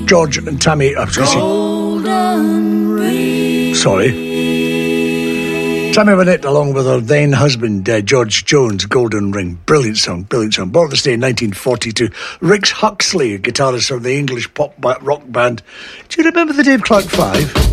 George and Tammy... I was going to say... Sorry. Tammy Wynette, along with her then husband, George Jones, Golden Ring. Brilliant song, brilliant song. Born this day in 1942. Rex Huxley, a guitarist from the English pop rock band. Do you remember the Dave Clark Five?